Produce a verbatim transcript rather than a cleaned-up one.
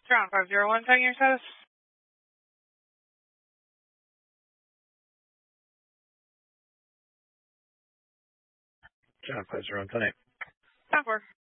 Ground five zero one, tagging your status. Ground five zero one, ten eight. Down four.